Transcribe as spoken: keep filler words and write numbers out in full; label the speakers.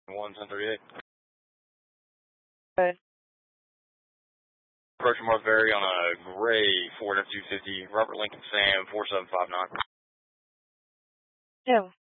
Speaker 1: one ten thirty-eight.
Speaker 2: Okay.
Speaker 1: Approaching North Berry on a gray Ford F two fifty, Robert Lincoln Sam four seven five nine.
Speaker 2: Yeah.